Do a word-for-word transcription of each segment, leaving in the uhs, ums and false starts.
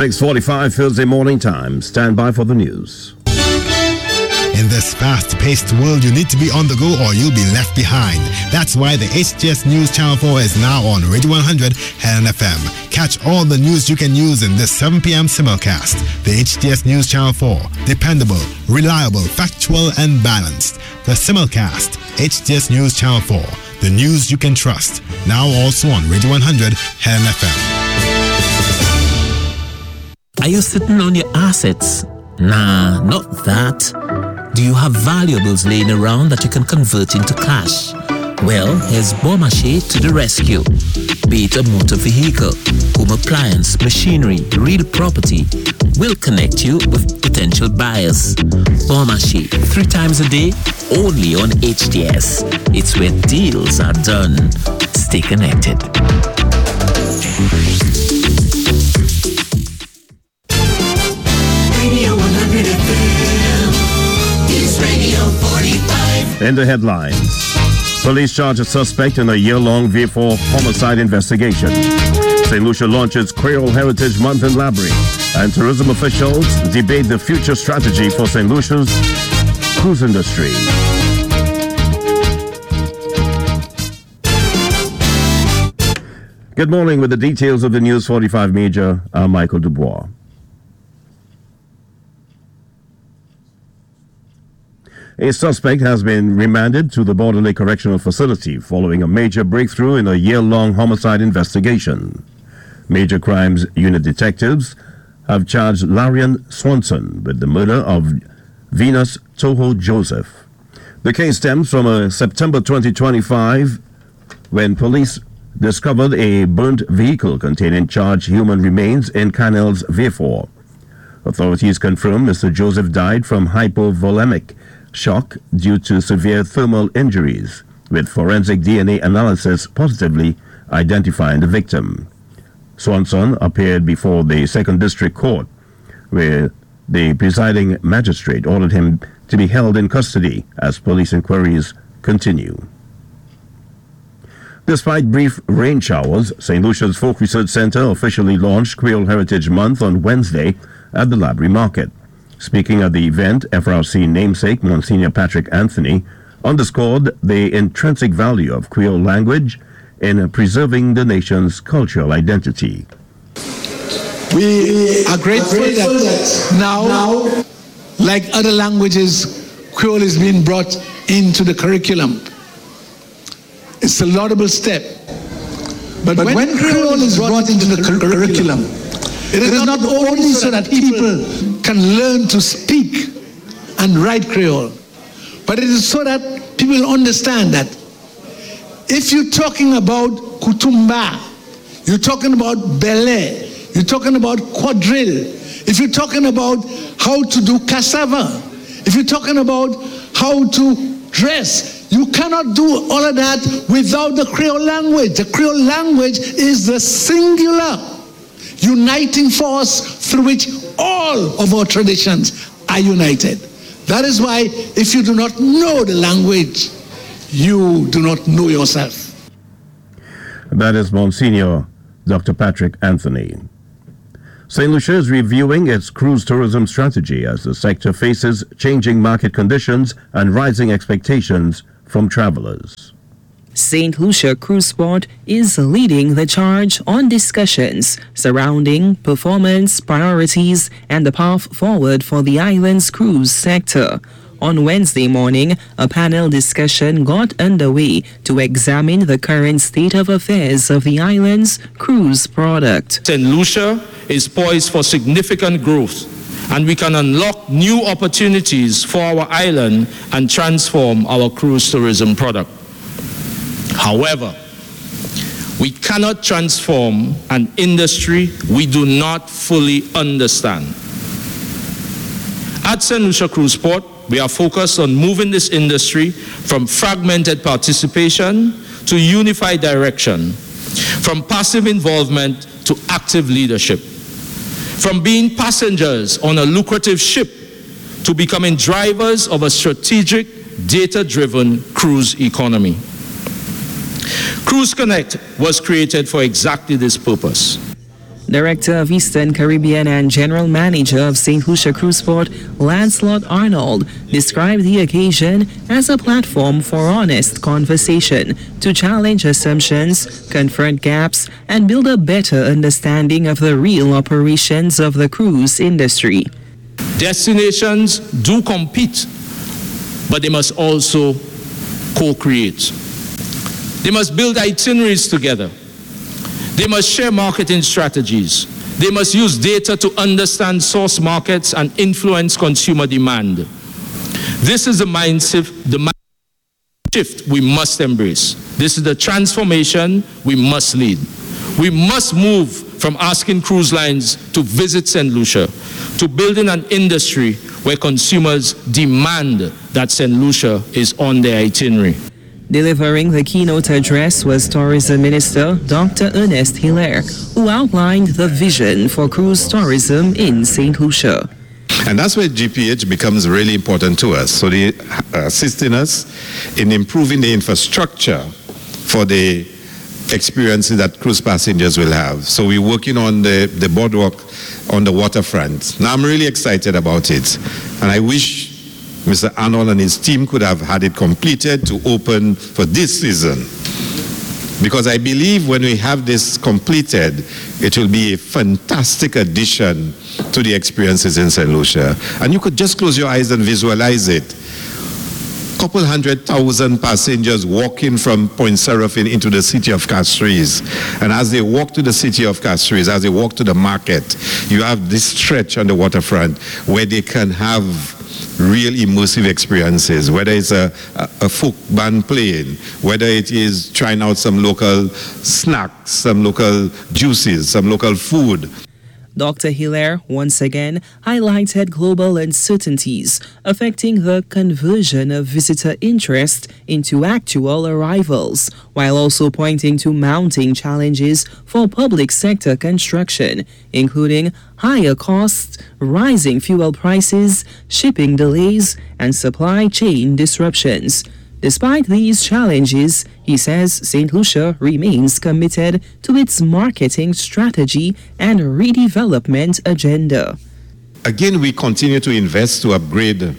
six forty-five Thursday morning time. Stand by for the news. In this fast-paced world, you need to be on the go or you'll be left behind. That's why the H T S News Channel four is now on Radio one hundred Helen F M. Catch all the news you can use in this seven p.m. simulcast. The H T S News Channel four. Dependable, reliable, factual, and balanced. The simulcast. H T S News Channel four. The news you can trust. Now also on Radio one hundred Helen F M. Are you sitting on your assets? Nah, not that. Do you have valuables laying around that you can convert into cash? Well, here's Beaumarchais to the rescue. Be it a motor vehicle, home appliance, machinery, real property, we'll connect you with potential buyers. Beaumarchais, three times a day, only on H T S. It's where deals are done. Stay connected. Radio one hundred F M. It's Radio forty-five. In the headlines. Police charge a suspect in a year-long V four homicide investigation. Saint Lucia launches Creole Heritage Month in Labrie, and tourism officials debate the future strategy for Saint Lucia's cruise industry. Good morning. With the details of the News forty-five Major, I'm Michael Dubois. A suspect has been remanded to the Bordelais Correctional Facility following a major breakthrough in a year-long homicide investigation. Major Crimes Unit detectives have charged Larian Swanson with the murder of Venus Toho Joseph. The case stems from a September twenty twenty-five when police discovered a burnt vehicle containing charged human remains in Canel's V four. Authorities confirmed Mister Joseph died from hypovolemic shock due to severe thermal injuries, with forensic D N A analysis positively identifying the victim. Swanson appeared before the Second District Court, where the presiding magistrate ordered him to be held in custody as police inquiries continue. Despite brief rain showers, Saint Lucia's Folk Research Center officially launched Creole Heritage Month on Wednesday at the Labrie Market. Speaking at the event, F R C namesake Monsignor Patrick Anthony underscored the intrinsic value of Creole language in preserving the nation's cultural identity. We are grateful that now, now, like other languages, Creole is being brought into the curriculum. It's a laudable step. But, but when, when Creole is brought into the cur- curriculum, it is not only so that people can learn to speak and write Creole, but it is so that people understand that if you're talking about Kutumba, you're talking about Belay, you're talking about quadrille, if you're talking about how to do cassava, if you're talking about how to dress, you cannot do all of that without the Creole language. The Creole language is the singular uniting force through which all of our traditions are united. That is why if you do not know the language, you do not know yourself. That is Monsignor Doctor Patrick Anthony. Saint Lucia is reviewing its cruise tourism strategy as the sector faces changing market conditions and rising expectations from travelers. Saint Lucia Cruise Port is leading the charge on discussions surrounding performance priorities and the path forward for the island's cruise sector. On Wednesday morning, a panel discussion got underway to examine the current state of affairs of the island's cruise product. Saint Lucia is poised for significant growth, and we can unlock new opportunities for our island and transform our cruise tourism product. However, we cannot transform an industry we do not fully understand. At Saint Lucia Cruise Port, we are focused on moving this industry from fragmented participation to unified direction, from passive involvement to active leadership, from being passengers on a lucrative ship to becoming drivers of a strategic, data-driven cruise economy. Cruise Connect was created for exactly this purpose. Director of Eastern Caribbean and General Manager of Saint Lucia Cruise Port, Lancelot Arnold, described the occasion as a platform for honest conversation to challenge assumptions, confront gaps, and build a better understanding of the real operations of the cruise industry. Destinations do compete, but they must also co-create. They must build itineraries together. They must share marketing strategies. They must use data to understand source markets and influence consumer demand. This is the mindset, the mindset shift we must embrace. This is the transformation we must lead. We must move from asking cruise lines to visit Saint Lucia to building an industry where consumers demand that Saint Lucia is on their itinerary. Delivering the keynote address was Tourism Minister Doctor Ernest Hilaire, who outlined the vision for cruise tourism in Saint Lucia. And that's where G P H becomes really important to us. So they are assisting us in improving the infrastructure for the experiences that cruise passengers will have. So we're working on the, the boardwalk on the waterfront. Now I'm really excited about it. And I wish Mister Arnold and his team could have had it completed to open for this season. Because I believe when we have this completed, it will be a fantastic addition to the experiences in Saint Lucia. And you could just close your eyes and visualize it. Couple hundred thousand passengers walking from Point Seraphin into the city of Castries. And as they walk to the city of Castries, as they walk to the market, you have this stretch on the waterfront where they can have real immersive experiences, whether it's a, a, a folk band playing, whether it is trying out some local snacks, some local juices, some local food. Doctor Hilaire once again highlighted global uncertainties affecting the conversion of visitor interest into actual arrivals, while also pointing to mounting challenges for public sector construction, including higher costs, rising fuel prices, shipping delays, and supply chain disruptions. Despite these challenges, he says Saint Lucia remains committed to its marketing strategy and redevelopment agenda. Again, we continue to invest to upgrade,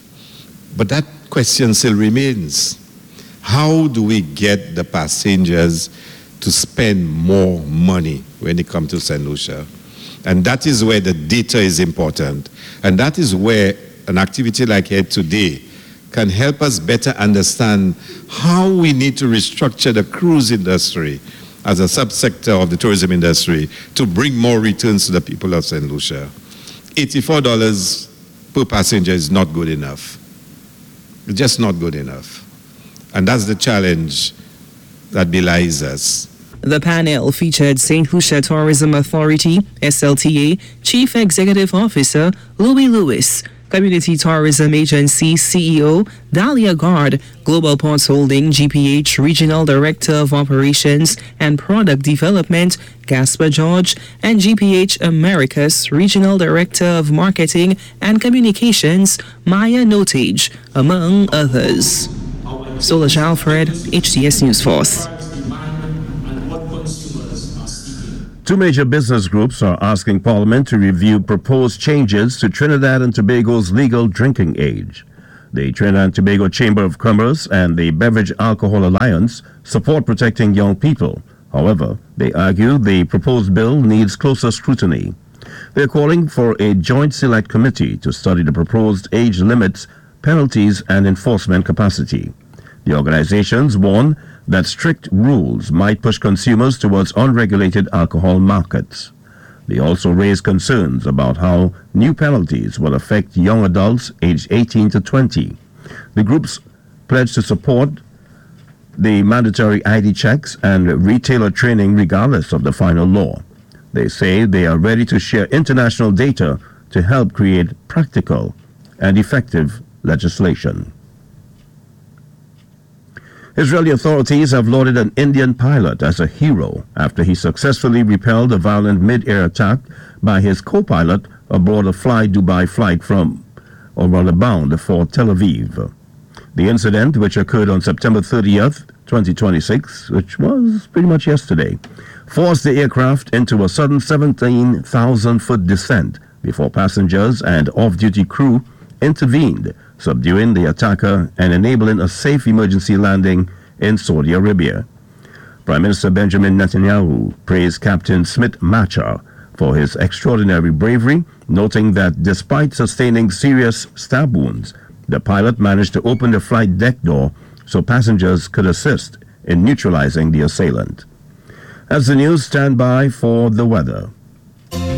but that question still remains. How do we get the passengers to spend more money when they come to Saint Lucia? And that is where the data is important. And that is where an activity like here today can help us better understand how we need to restructure the cruise industry as a subsector of the tourism industry to bring more returns to the people of Saint Lucia. eighty-four dollars per passenger is not good enough. It's just not good enough. And that's the challenge that belies us. The panel featured Saint Lucia Tourism Authority, S L T A, Chief Executive Officer Louis Lewis, Community Tourism Agency C E O Dahlia Gard, Global Ports Holding G P H Regional Director of Operations and Product Development Gaspar George, and G P H Americas Regional Director of Marketing and Communications Maya Notage, among others. Solange Alfred, H T S News Force. Two major business groups are asking Parliament to review proposed changes to Trinidad and Tobago's legal drinking age. The Trinidad and Tobago Chamber of Commerce and the Beverage Alcohol Alliance support protecting young people. However, they argue the proposed bill needs closer scrutiny. They're calling for a joint select committee to study the proposed age limits, penalties, and enforcement capacity. The organizations warn that strict rules might push consumers towards unregulated alcohol markets. They also raise concerns about how new penalties will affect young adults aged eighteen to twenty. The groups pledge to support the mandatory I D checks and retailer training regardless of the final law. They say they are ready to share international data to help create practical and effective legislation. Israeli authorities have lauded an Indian pilot as a hero after he successfully repelled a violent mid-air attack by his co-pilot aboard a Fly Dubai flight from, or rather bound for Tel Aviv. The incident, which occurred on September thirtieth, twenty twenty-six, which was pretty much yesterday, forced the aircraft into a sudden seventeen thousand foot descent before passengers and off-duty crew intervened, subduing the attacker and enabling a safe emergency landing in Saudi Arabia. Prime Minister Benjamin Netanyahu praised Captain Smith Macha for his extraordinary bravery, noting that despite sustaining serious stab wounds, the pilot managed to open the flight deck door so passengers could assist in neutralizing the assailant. As the news, stand by for the weather.